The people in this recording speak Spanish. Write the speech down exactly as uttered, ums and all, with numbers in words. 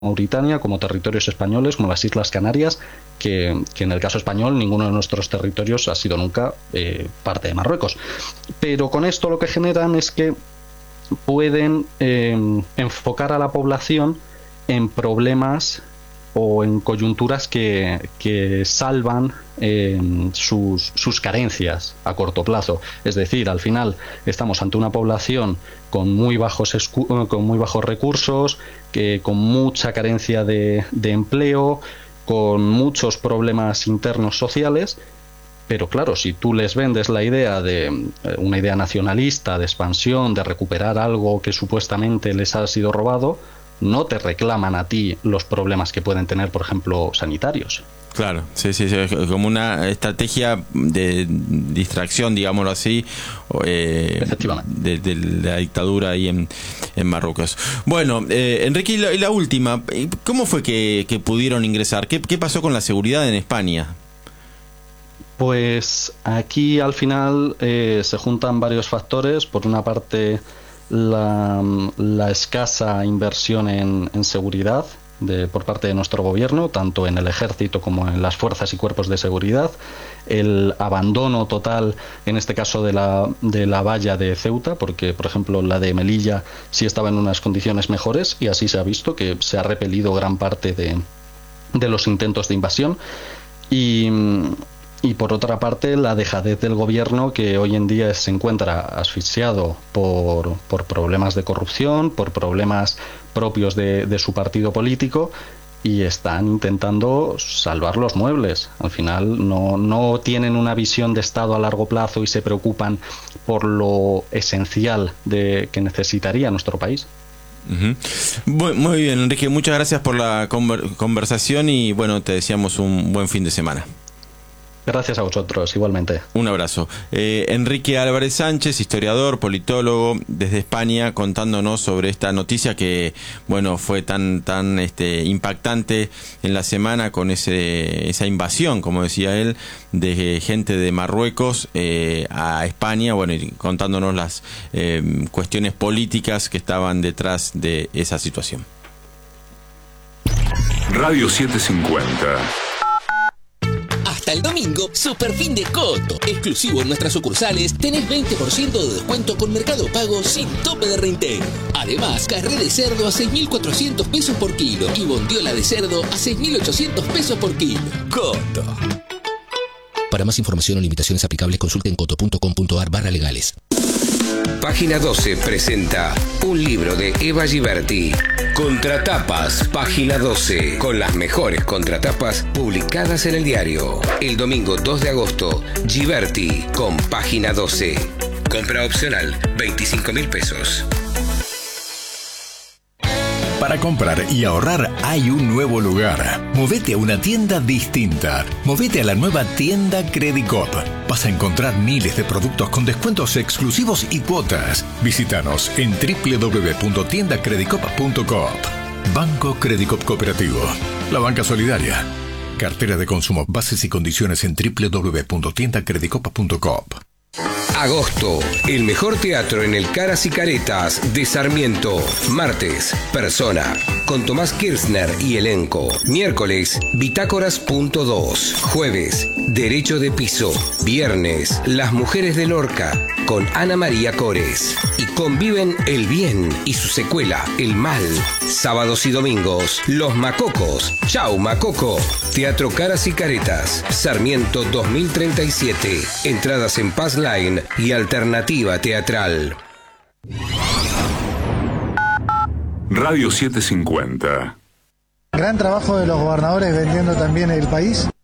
Mauritania, como territorios españoles, como las Islas Canarias, que, que en el caso español ninguno de nuestros territorios ha sido nunca eh, parte de Marruecos. Pero con esto lo que generan es que pueden eh, enfocar a la población en problemas o en coyunturas que, que salvan eh, sus, sus carencias a corto plazo. Es decir, al final estamos ante una población con muy bajos, escu- con muy bajos recursos, que, con mucha carencia de, de empleo, con muchos problemas internos sociales. Pero claro, si tú les vendes la idea de una idea nacionalista, de expansión, de recuperar algo que supuestamente les ha sido robado, no te reclaman a ti los problemas que pueden tener, por ejemplo, sanitarios. Claro, sí, sí, sí, como una estrategia de distracción, digámoslo así, eh, Efectivamente. De, de la dictadura ahí en, en Marruecos. Bueno, eh, Enrique, y la, y la última, ¿cómo fue que, que pudieron ingresar? ¿Qué, ¿Qué pasó con la seguridad en España? Pues aquí al final eh, se juntan varios factores. Por una parte, la, la escasa inversión en, en seguridad de, por parte de nuestro gobierno, tanto en el ejército como en las fuerzas y cuerpos de seguridad, el abandono total, en este caso de la, de la valla de Ceuta, porque por ejemplo la de Melilla sí estaba en unas condiciones mejores y así se ha visto que se ha repelido gran parte de, de los intentos de invasión. Y... Y por otra parte, la dejadez del gobierno, que hoy en día se encuentra asfixiado por, por problemas de corrupción, por problemas propios de, de su partido político, y están intentando salvar los muebles. Al final no, no tienen una visión de Estado a largo plazo y se preocupan por lo esencial de, que necesitaría nuestro país. Uh-huh. Muy, muy bien, Enrique, muchas gracias por la conver- conversación y bueno, te deseamos un buen fin de semana. Gracias a vosotros, igualmente. Un abrazo. Eh, Enrique Álvarez Sánchez, historiador, politólogo, desde España, contándonos sobre esta noticia que, bueno, fue tan tan este, impactante en la semana con ese esa invasión, como decía él, de gente de Marruecos eh, a España, bueno, y contándonos las eh, cuestiones políticas que estaban detrás de esa situación. Radio setecientos cincuenta. Hasta el domingo, super fin de Coto. Exclusivo en nuestras sucursales, tenés veinte por ciento de descuento con Mercado Pago sin tope de reintegro. Además, carré de cerdo a seis mil cuatrocientos pesos por kilo y bondiola de cerdo a seis mil ochocientos pesos por kilo. Coto. Para más información o limitaciones aplicables, consulten coto punto com punto ar barra legales. Página doce presenta un libro de Eva Giberti. Contratapas, Página doce, con las mejores contratapas publicadas en el diario. El domingo dos de agosto, Giberti con Página doce. Compra opcional, veinticinco mil pesos. Para comprar y ahorrar hay un nuevo lugar. Movete a una tienda distinta. Movete a la nueva tienda Credicop. Vas a encontrar miles de productos con descuentos exclusivos y cuotas. Visítanos en doble u doble u doble u punto tienda credicop punto coop. Banco Credicop Cooperativo. La banca solidaria. Cartera de consumo. Bases y condiciones en doble u doble u doble u punto tienda credicop punto coop. Agosto, el mejor teatro en el Caras y Caretas de Sarmiento. Martes, Persona, con Tomás Kirchner y elenco. Miércoles, Bitácoras punto dos. Jueves, Derecho de Piso. Viernes, Las Mujeres de Lorca, con Ana María Cores. Y conviven el bien y su secuela, el mal. Sábados y domingos, Los Macocos. Chau, Macoco. Teatro Caras y Caretas, Sarmiento dos mil treinta y siete. Entradas en Paz Line y Alternativa Teatral. Radio setecientos cincuenta. Gran trabajo de los gobernadores vendiendo también el país.